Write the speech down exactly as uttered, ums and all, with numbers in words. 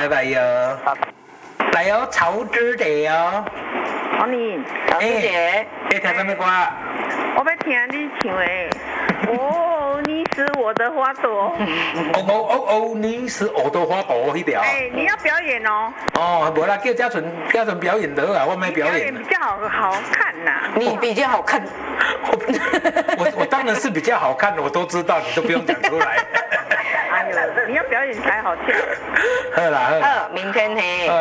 拜拜哟。来哦，曹之姐哦。 王你， 曹之姐， 你听什么歌？ 我要听你唱的。哦，你是我的花朵。 哦哦哦哦，你是耳朵花朵那条。 哎，你要表演哦。 哦，无啦，叫嘉纯，嘉纯表演得啊，我没表演。 表演比较好好看呐。 你比较好看。 我我我当然是比较好看的，我都知道，你都不用讲出来。 哎呦，你要表演才好笑。 好啦好啦。 好，明天嘿。